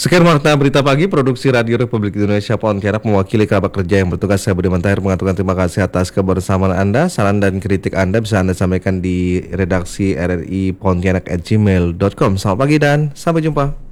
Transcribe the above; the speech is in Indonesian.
Sekian Warta Berita Pagi, Produksi Radio Republik Indonesia Pontianak mewakili kerabat kerja yang bertugas. Saya Budiman Tahir mengaturkan terima kasih atas kebersamaan Anda. Saran dan kritik Anda bisa Anda sampaikan di redaksi RRI Pontianak @gmail.com. Selamat pagi dan sampai jumpa.